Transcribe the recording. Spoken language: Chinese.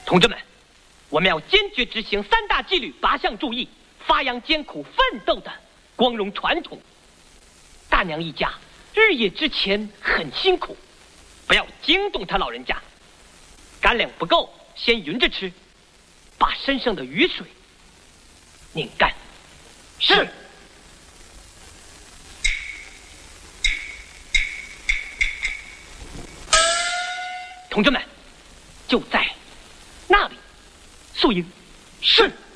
同志们，我们要坚决执行3大纪律8项注意，发扬艰苦奋斗的光荣传统。大娘一家日夜之前很辛苦，不要惊动他老人家。干粮不够，先匀着吃，把身上的雨水拧干。 是。 同志们，就在那里，素英。 是。